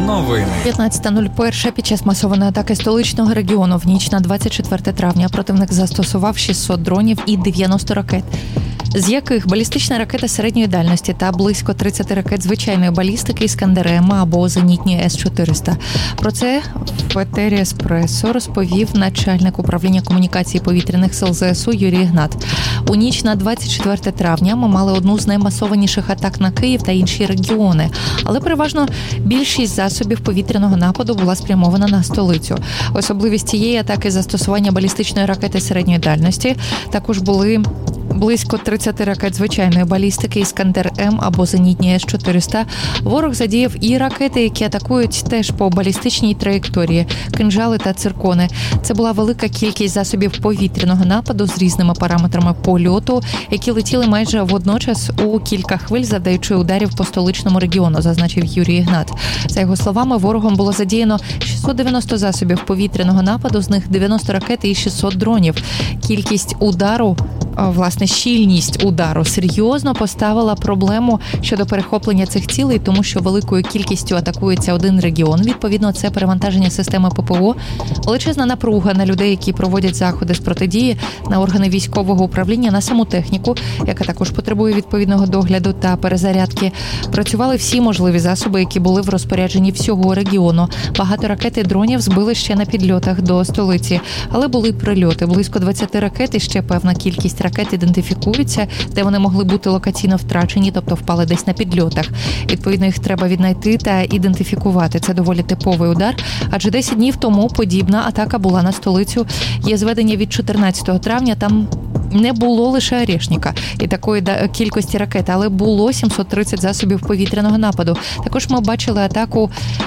Новини. 15:01 під час масованої атаки столичного регіону в ніч на 24 травня противник застосував 600 дронів і 90 ракет, з яких балістична ракета середньої дальності та близько 30 ракет звичайної балістики «Іскандер-М» або зенітні С-400. Про це в етері «Еспресо» розповів начальник управління комунікації повітряних сил ЗСУ Юрій Ігнат. У ніч на 24 травня ми мали одну з наймасованіших атак на Київ та інші регіони, але переважно більшість засобів повітряного нападу була спрямована на столицю. Особливість цієї атаки – застосування балістичної ракети середньої дальності. Також були близько 30 ракет звичайної балістики «Іскандер-М» або зенітні С-400. Ворог задіяв і ракети, які атакують теж по балістичній траєкторії – кинжали та циркони. Це була велика кількість засобів повітряного нападу з різними параметрами польоту, які летіли майже водночас у кілька хвиль, завдаючи ударів по столичному регіону, зазначив Юрій Ігнат. За його словами, ворогом було задіяно 690 засобів повітряного нападу, з них 90 ракет і 600 дронів. Кількість удару, власне, щільність удару серйозно поставила проблему щодо перехоплення цих цілей, тому що великою кількістю атакується один регіон. Відповідно, це перевантаження системи ППО, величезна напруга на людей, які проводять заходи з протидії, на органи військового управління, на саму техніку, яка також потребує відповідного догляду та перезарядки. Працювали всі можливі засоби, які були в розпорядженні всього регіону. Багато ракет і дронів збили ще на підльотах до столиці, але були прильоти. Близько 20 ракет і ще певна кількість ракет ідентифікуються, де вони могли бути локаційно втрачені, тобто впали десь на підльотах. Відповідно, їх треба віднайти та ідентифікувати. Це доволі типовий удар, адже 10 днів тому подібна атака була на столицю. Є зведення від 14 травня, там не було лише «Орешника» і такої кількості ракет, але було 730 засобів повітряного нападу. Також ми бачили атаку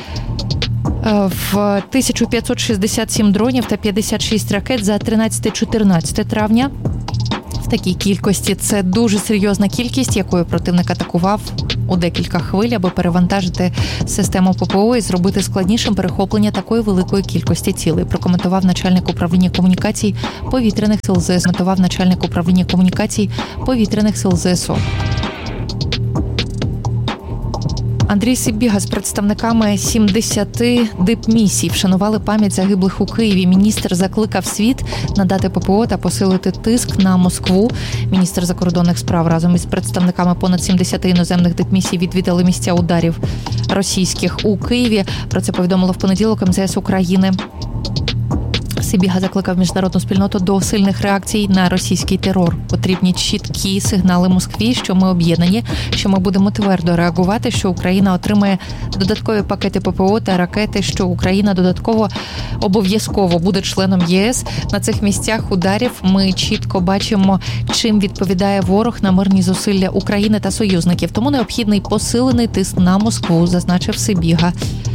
в 1567 дронів та 56 ракет за 13-14 травня. В такій кількості це дуже серйозна кількість, якою противник атакував у декілька хвиль, аби перевантажити систему ППО і зробити складнішим перехоплення такої великої кількості цілей, прокоментував начальник управління комунікацій повітряних сил ЗСУ. Андрій Сибіга з представниками 70 дипмісій вшанували пам'ять загиблих у Києві. Міністр закликав світ надати ППО та посилити тиск на Москву. Міністр закордонних справ разом із представниками понад 70 іноземних дипмісій відвідали місця ударів російських у Києві. Про це повідомило в понеділок МЗС України. Сибіга закликав міжнародну спільноту до сильних реакцій на російський терор. Потрібні чіткі сигнали Москві, що ми об'єднані, що ми будемо твердо реагувати, що Україна отримає додаткові пакети ППО та ракети, що Україна додатково обов'язково буде членом ЄС. На цих місцях ударів ми чітко бачимо, чим відповідає ворог на мирні зусилля України та союзників. Тому необхідний посилений тиск на Москву, зазначив Сибіга.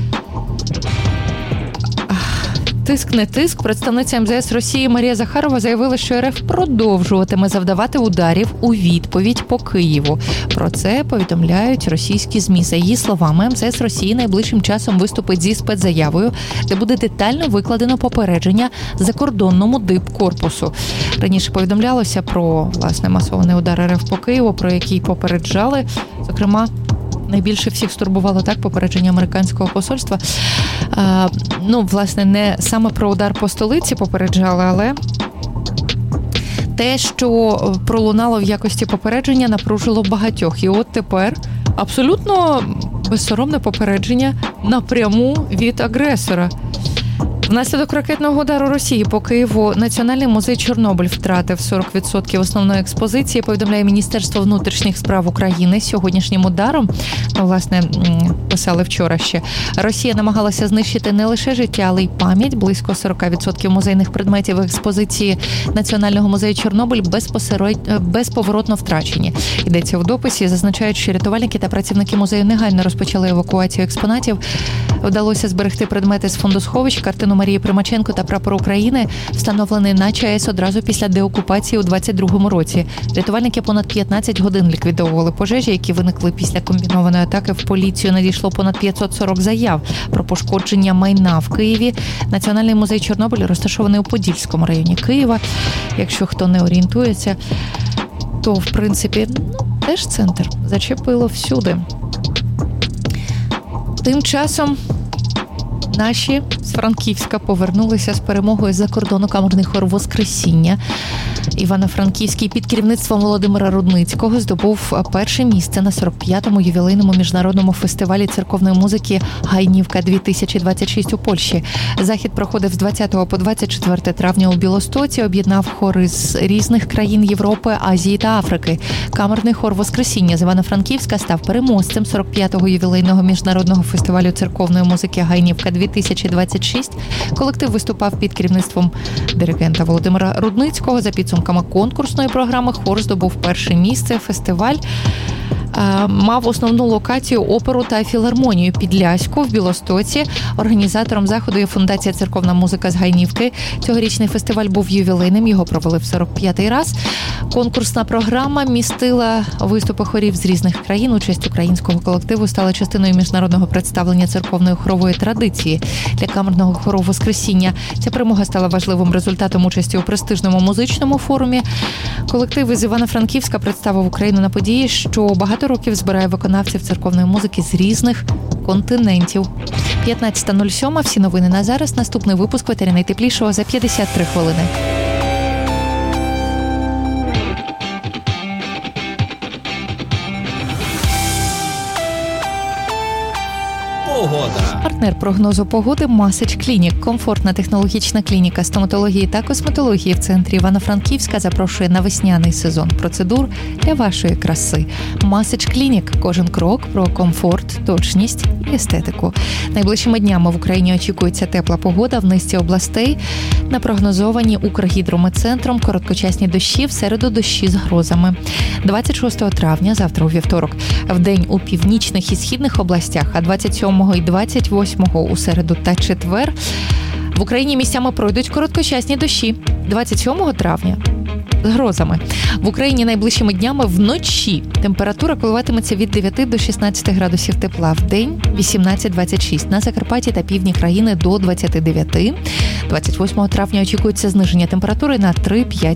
Тиск не тиск. Представниця МЗС Росії Марія Захарова заявила, що РФ продовжуватиме завдавати ударів у відповідь по Києву. Про це повідомляють російські ЗМІ. За її словами, МЗС Росії найближчим часом виступить зі спецзаявою, де буде детально викладено попередження закордонному дипкорпусу. Раніше повідомлялося про, власне, масований удар РФ по Києву, про який попереджали, зокрема, найбільше всіх стурбувало так попередження американського посольства. Власне, не саме про удар по столиці попереджали, але те, що пролунало в якості попередження, напружило багатьох. І от тепер абсолютно безсоромне попередження напряму від агресора. Внаслідок ракетного удару Росії по Києву Національний музей Чорнобиль втратив 40% основної експозиції, повідомляє Міністерство внутрішніх справ України. Сьогоднішнім ударом, писали вчора ще, Росія намагалася знищити не лише життя, але й пам'ять. Близько 40% музейних предметів в експозиції Національного музею Чорнобиль безповоротно втрачені. Йдеться в дописі, зазначають, що рятувальники та працівники музею негайно розпочали евакуацію експонатів. Вдалося зберегти предмети з фондосховищ, картину Марії Примаченко та прапор України, встановлений на ЧАЕС одразу після деокупації у 22-му році. Рятувальники понад 15 годин ліквідовували пожежі, які виникли після комбінованої атаки. В поліцію надійшло понад 540 заяв про пошкодження майна в Києві. Національний музей Чорнобиль розташований у Подільському районі Києва. Якщо хто не орієнтується, то, в принципі, теж центр. Зачепило всюди. Тим часом Наші з Франківська повернулися з перемогою за кордону камерний хор «Воскресіння». Івано-Франківський під керівництвом Володимира Рудницького здобув перше місце на 45-му ювілейному міжнародному фестивалі церковної музики «Гайнівка-2026» у Польщі. Захід проходив з 20 по 24 травня у Білостоці, об'єднав хори з різних країн Європи, Азії та Африки. Камерний хор «Воскресіння» з Івано-Франківська став переможцем 45-го ювілейного міжнародного фестивалю церковної музики «Гайнівка-2026». Колектив виступав під керівництвом диригента Володимира Рудницького. За підсумками конкурсної програми хор здобув перше місце. Фестиваль мав основну локацію оперу та філармонію Підляську в Білостоці. Організатором заходу є Фундація «Церковна музика» з Гайнівки. Цьогорічний фестиваль був ювілейним, його провели в 45-й раз. Конкурсна програма містила виступи хорів з різних країн. Участь українського колективу стала частиною міжнародного представлення церковної хорової традиції для камерного хору «Воскресіння». Ця перемога стала важливим результатом участі у престижному музичному форумі. Колектив із Івано-Франківська представив Україну на події, що багато років збирає виконавців церковної музики з різних континентів. 15:07. Всі новини на зараз. Наступний випуск «Ветері найтеплішого» за 53 хвилини. Погода. Партнер прогнозу погоди «Масич Клінік». Комфортна технологічна клініка стоматології та косметології в центрі Івано-Франківська запрошує на весняний сезон процедур для вашої краси. «Масич Клінік». Кожен крок про комфорт, точність і естетику. Найближчими днями в Україні очікується тепла погода в низці областей. Напрогнозовані Укргідрометцентром короткочасні дощі, в середу дощі з грозами. 26 травня, завтра у вівторок, вдень у північних і східних областях, а 27 і 28 у середу та четвер в Україні місцями пройдуть короткочасні дощі. 27 травня з грозами. В Україні найближчими днями вночі температура коливатиметься від 9 до 16 градусів тепла. В день 18-26. На Закарпатті та півдні країни до 29. 28 травня очікується зниження температури на 3-5